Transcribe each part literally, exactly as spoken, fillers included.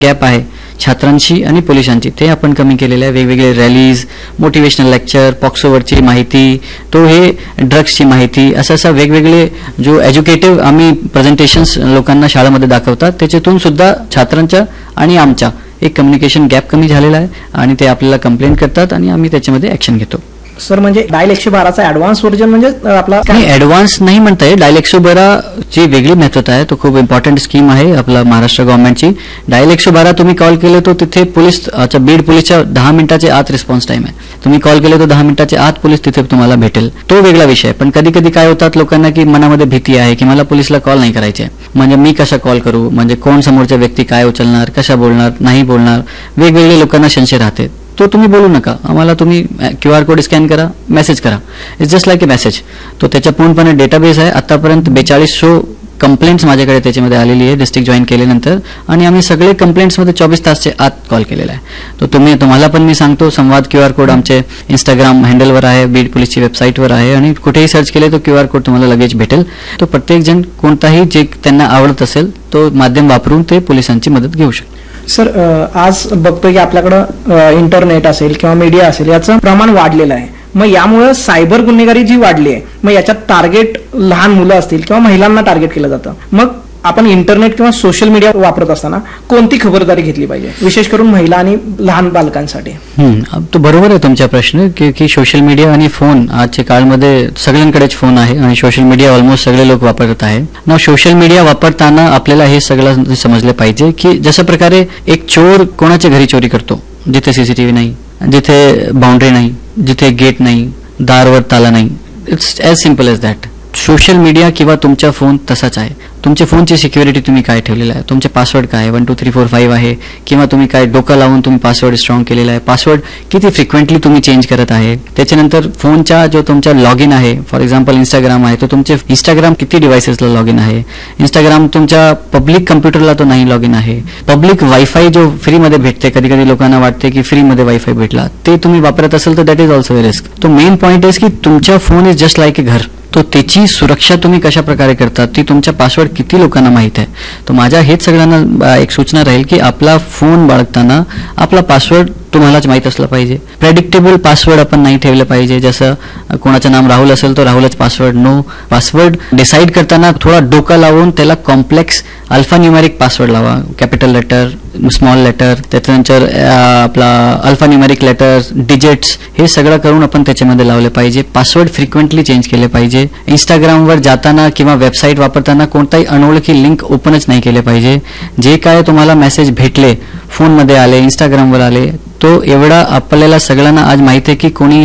Gap आहे छात्रांशी आणि पोलिसांची ते आपण कमी केलेलं आहे. वेगवेगळे रॅलीज, मोटिवेशनल लेक्चर, पॉक्सोवरची माहिती, तो हे ड्रग्सची माहिती, असं असं वेगवेगळे जो एज्युकेटिव्ह आम्ही प्रेझेंटेशन्स लोकांना शाळेमध्ये दाखवतात, त्याच्यातून सुद्धा छात्रांच्या आणि आमच्या एक कम्युनिकेशन गॅप कमी झालेला आहे आणि ते आपल्याला कंप्लेंट करतात आणि आम्ही त्याच्यामध्ये ॲक्शन घेतो. सर म्हणजे डायल एकशे बाराचा ऍडव्हान्स व्हर्जन म्हणजे आपला नाही, ऍडव्हान्स नाही म्हणता येईल. डायल एकशे बाराची वेगळी महत्त्वता आहे, तो खूप इम्पॉर्टंट स्कीम आहे आपला महाराष्ट्र गव्हर्नमेंटची. डायल एकशे बारा तुम्ही कॉल केले तो तिथे पोलीस, अच्छा बीड पोलीसच्या दहा मिनिटाचे आत रिस्पॉन्स टाइम आहे. तुम्ही कॉल केले तर दहा मिनिटाच्या आत पोलीस तिथे तुम्हाला भेटेल, तो वेगळा विषय. पण कधी कधी काय होतात लोकांना की मनामध्ये भीती आहे की मला पोलीसला कॉल नाही करायचे, म्हणजे मी कसा कॉल करू, म्हणजे कोण समोरच्या व्यक्ती काय उचलणार, कशा बोलणार, नाही बोलणार, वेगवेगळे लोकांना संशय राहते. तो तुम्ही बोलू नका, आम्हाला तुम्ही क्यू आर कोड स्कॅन करा, मेसेज करा, it's just like A message. तो त्याच्या पूर्णपणे डेटाबेस आहे. आतापर्यंत बेचाळीसशे कंप्लेंट्स माझ्याकडे त्याच्यामध्ये आलेली आहे डिस्ट्रिक्ट जॉईन केल्यानंतर, आणि आम्ही सगळे कंप्लेंट्समध्ये चोवीस तासचे आत कॉल केलेला आहे. तो तुम्ही तुम्हाला पण मी सांगतो, संवाद क्यू आर कोड आमचे इंस्टाग्राम हँडलवर आहे, बीड पोलीसची वेबसाईटवर आहे, आणि कुठेही सर्च केले तो क्यू आर कोड तुम्हाला लगेच भेटेल. तो प्रत्येक जण कोणताही जे त्यांना आवडत असेल तो माध्यम वापरून ते पोलिसांची मदत घेऊ शकतो. सर आज बघतोय की आपल्याकडं इंटरनेट असेल किंवा मीडिया असेल याचं प्रमाण वाढलेलं आहे. मग यामुळे सायबर गुन्हेगारी जी वाढली आहे, मग याच्यात टार्गेट लहान मुलं असतील किंवा महिलांना टार्गेट केलं जातं. मग आपण इंटरनेट किंवा सोशल मीडिया वापरत असताना कोणती खबरदारी घेतली पाहिजे, विशेष करून महिला आणि लहान बालकांसाठी? तो बरोबर आहे तुमचा प्रश्न की की सोशल मीडिया आणि फोन आजच्या काळामध्ये सगळ्यांकडेच फोन आहे आणि सोशल मीडिया ऑलमोस्ट सगळे लोक वापरत आहे ना. सोशल मीडिया वापरताना आपल्याला हे सगळं समजलं पाहिजे की जशा प्रकारे एक चोर कोणाच्या घरी चोरी करतो, जिथे सीसीटीव्ही नाही, जिथे बाउंड्री नाही, जिथे गेट नाही, दारवर ताला नाही, it's as simple age that. Social media किंवा तुमचा फोन तसाच आहे. तुमच्या फोनची सिक्युरिटी तुम्ही काय ठेवलेला आहे, तुमचे पासवर्ड काय आहे, one two three four five आहे, किंवा तुम्ही काय डोकं लावून तुम्ही पासवर्ड स्ट्रॉंग केलेला आहे, पासवर्ड किती फ्रिक्वेंटली तुम्ही चेंज करत आहे. त्याच्यानंतर फोनचा जो तुमचा लॉग इन आहे, फॉर एक्झाम्पल इंस्टाग्राम आहे, तो तुमचे इंस्टाग्राम किती डिव्हायसेसला लॉग इन आहे. इंस्टाग्राम तुमच्या पब्लिक कम्प्युटरला तो नाही लॉग इन आहे. पब्लिक वायफाय जो फ्रीमध्ये भेटते, कधी कधी लोकांना वाटते की फ्रीमध्ये वायफाय भेटला, ते तुम्ही वापरत असेल तर that is also a risk. तो मेन पॉईंट इज की तुमचा फोन इज जस्ट लाईक ए घर. तो त्याची सुरक्षा तुम्ही कशा प्रकारे करतात, ती तुमचा पासवर्ड किती लोकांना माहीत आहे. तर माझ्या हेच सगळ्यांना एक सूचना राहील की आपला फोन बाळगताना आपला पासवर्ड तुम्हालाच माहीत असलं पाहिजे. प्रेडिक्टेबल पासवर्ड आपण नाही ठेवलं पाहिजे. जसं कोणाचं नाम राहुल असेल तर राहुलच पासवर्ड, नो. पासवर्ड डिसाईड करताना थोडा डोका लावून त्याला कॉम्प्लेक्स अल्फा न्यूमेरिक पासवर्ड लावा. कॅपिटल लेटर, स्मॉल लेटर, त्याच्यानंतर आपला अल्फा न्यूमेरिक लेटर्स, डिजिट्स, हे सगळं करून आपण त्याच्यामध्ये लावले पाहिजे. पासवर्ड फ्रिक्वेंटली चेंज केले पाहिजे. इंस्टाग्रामवर जाताना किंवा वेबसाईट वापरताना कोणताही अनोळखी लिंक ओपनच नाही केले पाहिजे. जे काय तुम्हाला मेसेज भेटले, फोनमध्ये आले, इंस्टाग्रामवर आले, तो एवढा आपल्याला सगळ्यांना आज माहिती आहे की कोणी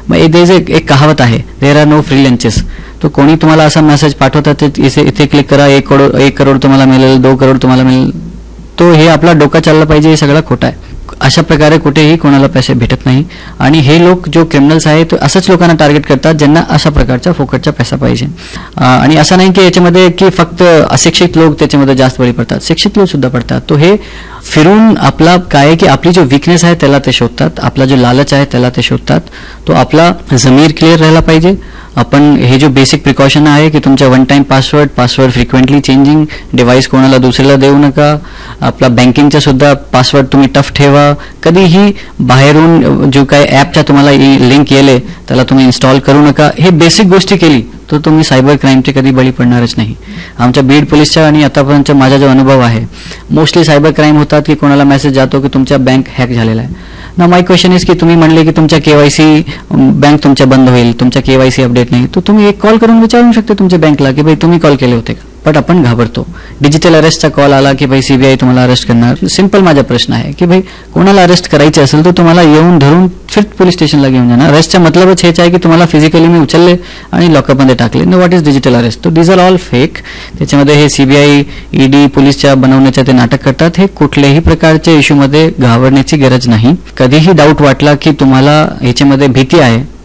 एक कहावत आहे, there are no free lunches. तो कोणी तुम्हाला असा मेसेज पाठवतात इथे इथे क्लिक करा, एक करोड एक करोड तुम्हाला मिळेल, दो करोड तुम्हाला मिळेल, तो हे आपला डोका चालला पाहिजे, हे सगळं खोटं आहे. अशा प्रकारे कुठेही कोणाला पैसे भेटत नाही. आणि हे लोक जो क्रिमिनल्स आहेत असंच लोकांना टार्गेट करतात ज्यांना अशा प्रकारचा फुकटचा पैसा पाहिजे. आणि असं नाही की याच्यामध्ये की फक्त अशिक्षित लोक त्याच्यामध्ये जास्त बळी पडतात, शिक्षित लोक सुद्धा पडतात. तो हे फिरून आपला काय की आपली जो विकनेस आहे त्याला ते शोधतात, आपला जो लालच आहे त्याला ते शोधतात. तो आपला जमीर क्लिअर राहायला पाहिजे. आपण हे जो बेसिक प्रिकॉशन आहे की तुमच्या one time password, password frequently changing, device कोणाला दुसऱ्याला देऊ नका. आपला बँकिंगचा सुद्धा पासवर्ड तुम्ही टफ ठेवा. कधीही बाहेरून जो काय ॲपच्या तुम्हाला लिंक येले त्याला तुम्ही इन्स्टॉल करू नका. हे बेसिक गोष्टी केली तर तुम्ही सायबर क्राईमचे कधी बळी पडणारच नाही. आमच्या बीड पोलीसच्या आणि आतापर्यंतचा माझा जो अनुभव आहे, मोस्टली सायबर क्राईम होतात की कोणाला मेसेज जातो की तुमच्या बँक हॅक झालेला आहे. ना माय क्वेश्चन इज की तुम्ही म्हणले की तुमच्या केवायसी बँक तुमच्या बंद होईल, तुमच्या केवायसी अपडेट नाही, तर तुम्ही एक कॉल करून विचारू शकता तुमच्या बँकला की भाई तुम्ही कॉल केले होते का. बट आपण घाबरतो. डिजिटल अरेस्टचा कॉल आला की भाई सीबीआय तुम्हाला अरेस्ट करणार. सिंपल माझा प्रश्न आहे की भाई कोणाला अरेस्ट करायचे असेल तर तुम्हाला येऊन धरून फिर पोलीस स्टेशनला घेऊन जाणार. अरेस्टचा मतलबच हेच आहे की तुम्हाला फिजिकली मी उचलले आणि लॉकअपमध्ये टाकले. No, what is digital arrest? तो दिज आर ऑल फेक. त्याच्यामध्ये हे सीबीआय, ईडी, पोलीसच्या बनवण्याचे ते नाटक करतात. हे कुठल्याही प्रकारच्या इश्यूमध्ये घाबरण्याची गरज नाही. कधीही डाऊट वाटला की तुम्हाला ह्याच्यामध्ये भीती आहे